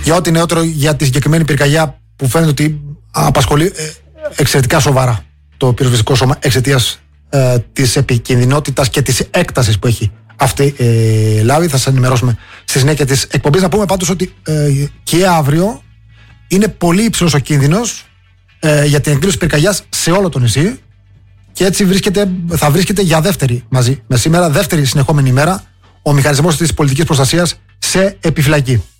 Για ό,τι νεότερο για τη συγκεκριμένη πυρκαγιά που φαίνεται ότι απασχολεί εξαιρετικά σοβαρά το πυροσβεστικό σώμα εξαιτίας της επικινδυνότητας και της έκτασης που έχει αυτή η λάβη. Θα σας ενημερώσουμε στη συνέχεια της εκπομπής. Να πούμε πάντως ότι και αύριο είναι πολύ υψηλός ο κίνδυνος για την εκδήλωση πυρκαγιάς σε όλο το νησί και έτσι θα βρίσκεται για δεύτερη μαζί με σήμερα, δεύτερη συνεχόμενη ημέρα, ο μηχανισμός της πολιτικής προστασίας σε επιφυλακή.